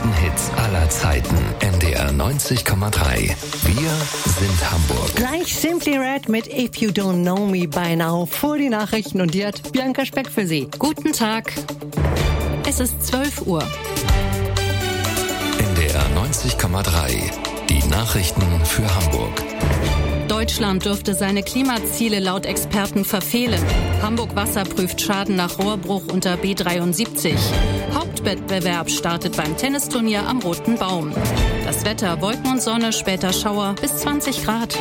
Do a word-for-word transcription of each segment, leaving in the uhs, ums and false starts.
besten Hits aller Zeiten. N D R neunzig Komma drei. Wir sind Hamburg. Gleich Simply Red mit If You Don't Know Me By Now vor die Nachrichten und die hat Bianca Speck für Sie. Guten Tag. Es ist zwölf Uhr. N D R neunzig Komma drei. Die Nachrichten für Hamburg. Deutschland dürfte seine Klimaziele laut Experten verfehlen. Hamburg Wasser prüft Schaden nach Rohrbruch unter B dreiundsiebzig. Hauptwettbewerb startet beim Tennisturnier am Roten Baum. Das Wetter: Wolken und Sonne, später Schauer bis zwanzig Grad.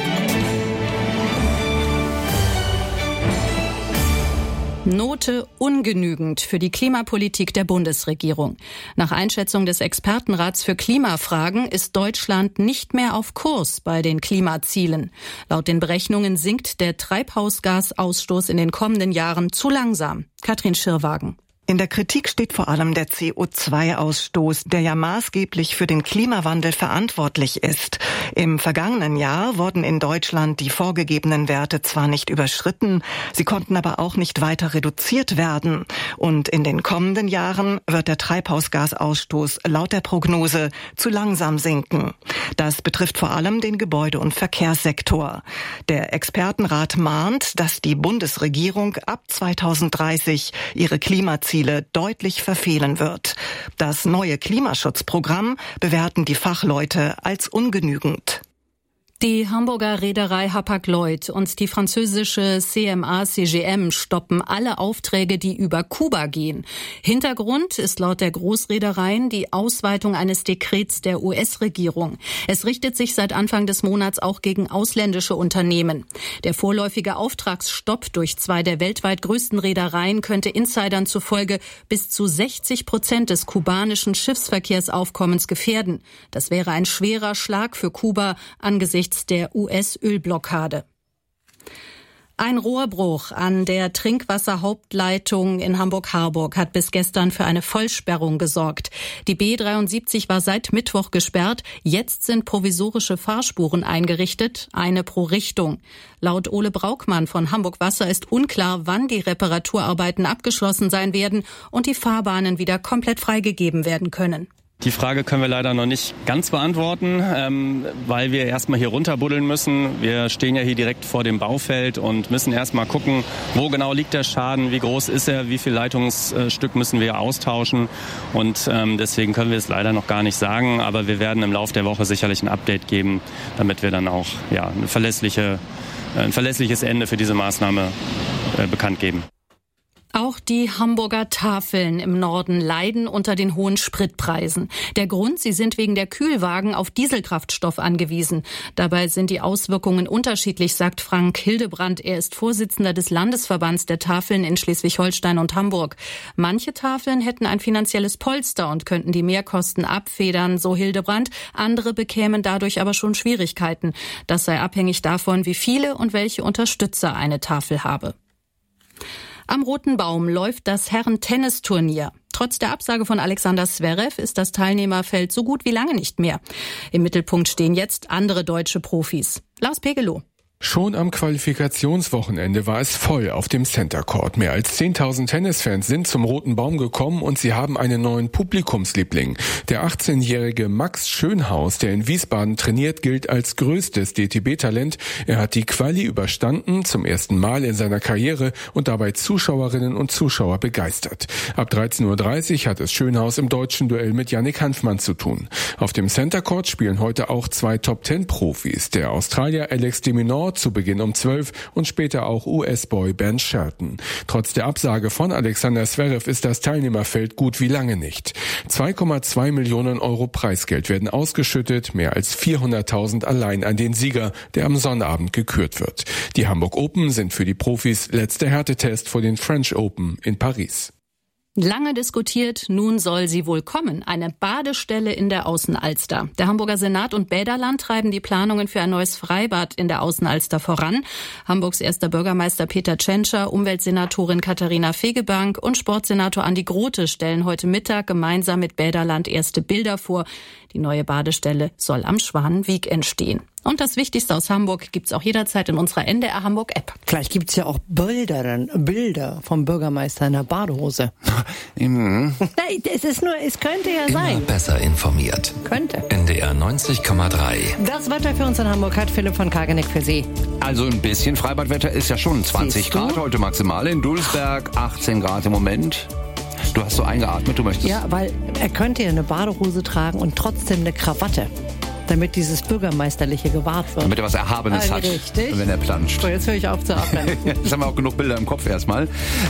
Note ungenügend für die Klimapolitik der Bundesregierung. Nach Einschätzung des Expertenrats für Klimafragen ist Deutschland nicht mehr auf Kurs bei den Klimazielen. Laut den Berechnungen sinkt der Treibhausgasausstoß in den kommenden Jahren zu langsam. Katrin Schirrwagen. In der Kritik steht vor allem der C O zwei Ausstoß, der ja maßgeblich für den Klimawandel verantwortlich ist. Im vergangenen Jahr wurden in Deutschland die vorgegebenen Werte zwar nicht überschritten, sie konnten aber auch nicht weiter reduziert werden. Und in den kommenden Jahren wird der Treibhausgasausstoß laut der Prognose zu langsam sinken. Das betrifft vor allem den Gebäude- und Verkehrssektor. Der Expertenrat mahnt, dass die Bundesregierung ab zweitausenddreißig ihre Klimaziele deutlich verfehlen wird. Das neue Klimaschutzprogramm bewerten die Fachleute als ungenügend. Die Hamburger Reederei Hapag-Lloyd und die französische C M A C G M stoppen alle Aufträge, die über Kuba gehen. Hintergrund ist laut der Großreedereien die Ausweitung eines Dekrets der U S-Regierung. Es richtet sich seit Anfang des Monats auch gegen ausländische Unternehmen. Der vorläufige Auftragsstopp durch zwei der weltweit größten Reedereien könnte Insidern zufolge bis zu sechzig Prozent des kubanischen Schiffsverkehrsaufkommens gefährden. Das wäre ein schwerer Schlag für Kuba angesichts der U S-Ölblockade. Ein Rohrbruch an der Trinkwasserhauptleitung in Hamburg-Harburg hat bis gestern für eine Vollsperrung gesorgt. Die B dreiundsiebzig war seit Mittwoch gesperrt. Jetzt sind provisorische Fahrspuren eingerichtet, eine pro Richtung. Laut Ole Braukmann von Hamburg Wasser ist unklar, wann die Reparaturarbeiten abgeschlossen sein werden und die Fahrbahnen wieder komplett freigegeben werden können. Die Frage können wir leider noch nicht ganz beantworten, ähm, weil wir erstmal hier runterbuddeln müssen. Wir stehen ja hier direkt vor dem Baufeld und müssen erstmal gucken, wo genau liegt der Schaden, wie groß ist er, wie viel Leitungsstück müssen wir austauschen. Und ähm, deswegen können wir es leider noch gar nicht sagen, aber wir werden im Laufe der Woche sicherlich ein Update geben, damit wir dann auch ja, eine verlässliche, ein verlässliches Ende für diese Maßnahme äh, bekannt geben. Auch die Hamburger Tafeln im Norden leiden unter den hohen Spritpreisen. Der Grund: sie sind wegen der Kühlwagen auf Dieselkraftstoff angewiesen. Dabei sind die Auswirkungen unterschiedlich, sagt Frank Hildebrandt. Er ist Vorsitzender des Landesverbands der Tafeln in Schleswig-Holstein und Hamburg. Manche Tafeln hätten ein finanzielles Polster und könnten die Mehrkosten abfedern, so Hildebrandt. Andere bekämen dadurch aber schon Schwierigkeiten. Das sei abhängig davon, wie viele und welche Unterstützer eine Tafel habe. Am Roten Baum läuft das Herren-Tennisturnier. Trotz der Absage von Alexander Zverev ist das Teilnehmerfeld so gut wie lange nicht mehr. Im Mittelpunkt stehen jetzt andere deutsche Profis. Lars Pegelow. Schon am Qualifikationswochenende war es voll auf dem Center Court. Mehr als zehntausend Tennisfans sind zum Roten Baum gekommen und sie haben einen neuen Publikumsliebling. Der achtzehnjährige Max Schönhaus, der in Wiesbaden trainiert, gilt als größtes D T B-Talent. Er hat die Quali überstanden, zum ersten Mal in seiner Karriere, und dabei Zuschauerinnen und Zuschauer begeistert. Ab dreizehn Uhr dreißig hat es Schönhaus im deutschen Duell mit Yannick Hanfmann zu tun. Auf dem Center Court spielen heute auch zwei Top-Ten-Profis, der Australier Alex de Minaur zu Beginn um zwölf und später auch U S-Boy Ben Shelton. Trotz der Absage von Alexander Zverev ist das Teilnehmerfeld gut wie lange nicht. zwei Komma zwei Millionen Euro Preisgeld werden ausgeschüttet, mehr als vierhunderttausend allein an den Sieger, der am Sonnabend gekürt wird. Die Hamburg Open sind für die Profis letzter Härtetest vor den French Open in Paris. Lange diskutiert, nun soll sie wohl kommen. Eine Badestelle in der Außenalster. Der Hamburger Senat und Bäderland treiben die Planungen für ein neues Freibad in der Außenalster voran. Hamburgs erster Bürgermeister Peter Tschentscher, Umweltsenatorin Katharina Fegebank und Sportsenator Andi Grote stellen heute Mittag gemeinsam mit Bäderland erste Bilder vor. Die neue Badestelle soll am Schwanenweg entstehen. Und das Wichtigste aus Hamburg gibt's auch jederzeit in unserer N D R Hamburg App. Gleich gibt's ja auch Bilder, Bilder vom Bürgermeister in der Badehose. Mhm. Nein, es ist nur, es könnte ja Immer sein. besser informiert. Könnte. N D R neunzig Komma drei. Das Wetter für uns in Hamburg hat Philipp von Kageneck für Sie. Also ein bisschen Freibadwetter ist ja schon zwanzig Siehst du? Grad heute maximal. In Dulsberg achtzehn Grad im Moment. Du hast so eingeatmet, du möchtest... Ja, weil er könnte ja eine Badehose tragen und trotzdem eine Krawatte, damit dieses Bürgermeisterliche gewahrt wird. Damit er was Erhabenes Ah, hat, richtig. wenn er planscht. So, jetzt höre ich auf zu atmen. Jetzt haben wir auch genug Bilder im Kopf erstmal.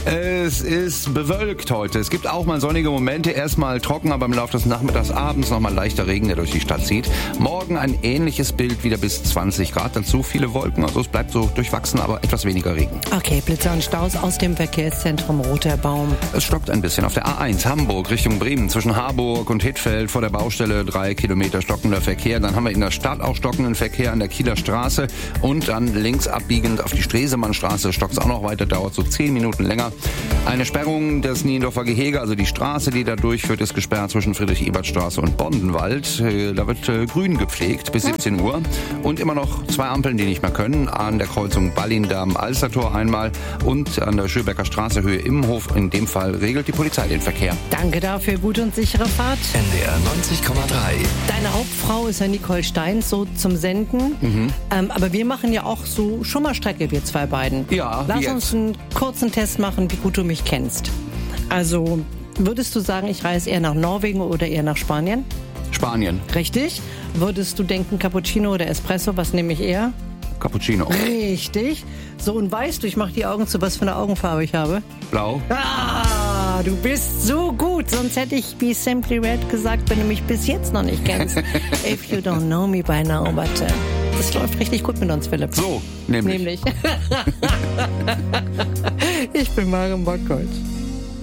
Es ist bewölkt heute. Es gibt auch mal sonnige Momente. Erstmal trocken, aber im Laufe des Nachmittags, abends nochmal leichter Regen, der durch die Stadt zieht. Morgen ein ähnliches Bild, wieder bis zwanzig Grad. Dazu viele Wolken. Also es bleibt so durchwachsen, aber etwas weniger Regen. Okay, Blitzer und Staus aus dem Verkehrszentrum Roter Baum. Es stockt ein bisschen. Auf der A eins Hamburg Richtung Bremen zwischen Harburg und Hittfeld vor der Baustelle drei Kilometer stockender Verkehr. Dann haben wir in der Stadt auch stockenden Verkehr an der Kieler Straße und dann links abbiegend auf die Stresemannstraße stockt es auch noch weiter, dauert so zehn Minuten länger. Eine Sperrung des Niendorfer Gehege, also die Straße, die da durchführt, ist gesperrt zwischen Friedrich-Ebert-Straße und Bondenwald. Da wird äh, grün gepflegt bis siebzehn Uhr und immer noch zwei Ampeln, die nicht mehr können. An der Kreuzung Ballindamm-Alstertor einmal und an der Schöbecker Straße Höhe Immenhof. In dem Fall regelt die Polizei den Verkehr. Danke dafür, gute und sichere Fahrt. N D R neunzig Komma drei. Deine Hauptfrau ist ja Nicole Steins, so zum Senden. Mhm. Ähm, aber wir machen ja auch so Schummerstrecke, wir zwei beiden. Ja, Lass wie uns jetzt? einen kurzen Test machen, wie gut du mich kennst. Also, würdest du sagen, ich reise eher nach Norwegen oder eher nach Spanien? Spanien. Richtig. Würdest du denken, Cappuccino oder Espresso, was nehme ich eher? Cappuccino. Richtig. So, und weißt du, ich mache die Augen zu, was für eine Augenfarbe ich habe? Blau. Ah, du bist so gut. Sonst hätte ich wie Simply Red gesagt, wenn du mich bis jetzt noch nicht kennst. If you don't know me by now, but uh, das läuft richtig gut mit uns, Philipp. So, nämlich. Nämlich. Ich bin Maren Bockhorst.